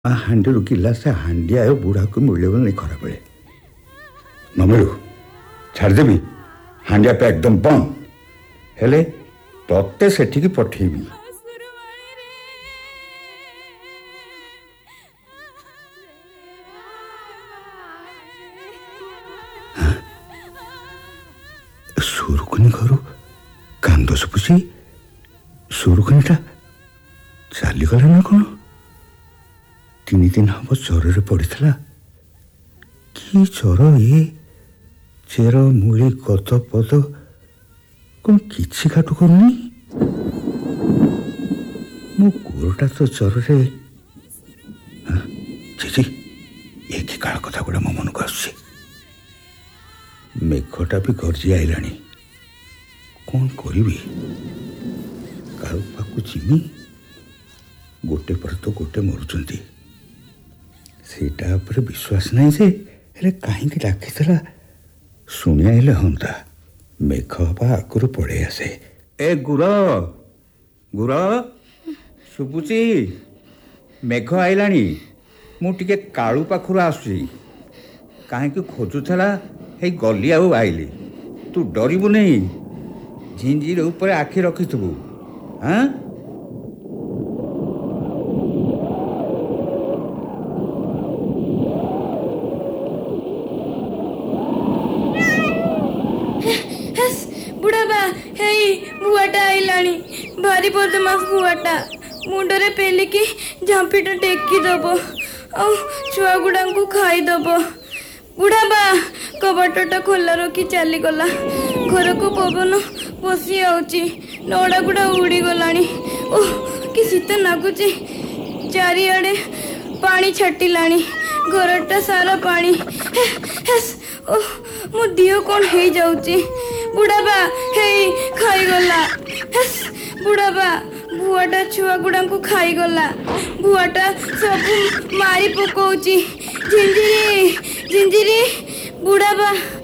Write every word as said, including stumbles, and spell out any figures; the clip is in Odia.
ହାଣ୍ଡିରୁ ଗିଲାସେ ହାଣ୍ଡିଆ ବୁଢ଼ାକୁ ମିଳିବ ନାହିଁ ଖରାବେଳେ। ନ ମିଳୁ ଛାଡ଼ିଦେବି, ହାଣ୍ଡିଆ ପା ଏକଦମ ବନ୍ଦ। ହେଲେ ତତେ ସେଠିକି ପଠେଇବି। ସୁରୁକୁନି ଘରୁ କାନ୍ଦ ଶୁଭୁଛି। ସୁରୁକୁନିଟା ଚାଲିଗଲା ନା କ'ଣ? ତିନି ଦିନ ହବ ଜ୍ୱରରେ ପଡ଼ିଥିଲା। କି ଜ୍ୱର ଏ! ଚେର ମୂଳି ଗଦ ପଦ କ'ଣ କିଛି କାଟୁ କରୁନି। ମୋ ଗୋଡ଼ଟା ତ ଜ୍ୱରରେ। ଛି ଏ କି କାଳ କଥା ଗୁଡ଼ା ମୋ ମନକୁ ଆସୁଛି। ମେଘଟା ବି ଗର୍ଜି ଆଇଲାଣି। କ'ଣ କରିବି? କାଉ ପାଖକୁ ଯିମି? ଗୋଟେ ପରେ ତ ଗୋଟେ ମରୁଛନ୍ତି। ସେଇଟା ଉପରେ ବିଶ୍ୱାସ ନାହିଁ ଯେ, ହେଲେ କାହିଁକି ଡାକିଥିଲା ଶୁଣି ଆଇଲେ ହନ୍ତା। ମେଘ ହବା ଆଗରୁ ପଳେଇ ଆସେ। ଏ ଗୁର ଗୁର ଶୁଭୁଛି? ମେଘ ଆଇଲାଣି। ମୁଁ ଟିକେ କାଳୁ ପାଖରୁ ଆସୁଛି। କାହିଁକି ଖୋଜୁଥିଲା, ହେଇ ଗଲି ଆଉ ଆଇଲି। ତୁ ଡରିବୁ ନାହିଁ। ଝିଞ୍ଜିର ଉପରେ ଆଖି ରଖିଥିବୁ। ହାଁ ବୁଢ଼ାବା, ହେଇ ଭୁଆଟା ଆଇଲାଣି। ଭାରି ବଦମାସ ଭୁଆଟା। ମୁଣ୍ଡରେ ପେଲିକି ଝାମ୍ପିଟା ଟେକିଦବ ଆଉ ଛୁଆ ଗୁଡ଼ାଙ୍କୁ ଖାଇଦବ। ବୁଢ଼ାବା କବାଟଟା ଖୋଲା ରଖି ଚାଲିଗଲା। ଘରକୁ ପବନ ପଶି ଯାଉଛି। ନଡ଼ା ଗୁଡ଼ା ଉଡ଼ିଗଲାଣି। ଓଃ କି ଶୀତ ଲାଗୁଛି। ଚାରିଆଡ଼େ ପାଣି ଛାଟିଲାଣି। ଘରଟା ସାରା ପାଣି। ଓଃ ମୋ ଦେହ କ'ଣ ହେଇଯାଉଛି। ବୁଢ଼ାବା ହେଇ ଖାଇଗଲା। ବୁଢ଼ାବା ଭୁଆଟା ଛୁଆ ଗୁଡ଼ାଙ୍କୁ ଖାଇଗଲା। ଭୁଆଟା ସବୁ ମାରି ପକଉଛି। ଝିଞ୍ଜିରି ଝିଞ୍ଜିରି ବୁଢ଼ାବା।